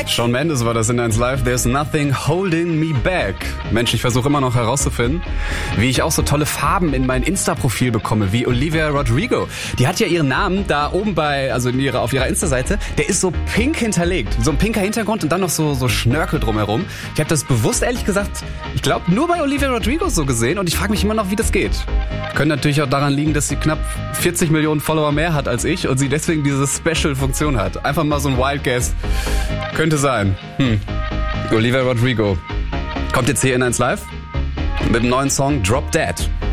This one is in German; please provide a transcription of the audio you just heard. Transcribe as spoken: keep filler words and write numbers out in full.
Shawn Mendes war das in eins Live. There's nothing holding me back. Mensch, ich versuche immer noch herauszufinden, wie ich auch so tolle Farben in mein Insta-Profil bekomme, wie Olivia Rodrigo. Die hat ja ihren Namen da oben bei, also in ihrer, auf ihrer Insta-Seite, der ist so pink hinterlegt. So ein pinker Hintergrund und dann noch so, so Schnörkel drumherum. Ich habe das bewusst, ehrlich gesagt, ich glaube, nur bei Olivia Rodrigo so gesehen und ich frage mich immer noch, wie das geht. Könnte natürlich auch daran liegen, dass sie knapp vierzig Millionen Follower mehr hat als ich und sie deswegen diese Special-Funktion hat. Einfach mal so ein Wild Guess. Könnte sein. Hm. Olivia Rodrigo kommt jetzt hier in eins Live mit dem neuen Song Drop Dead.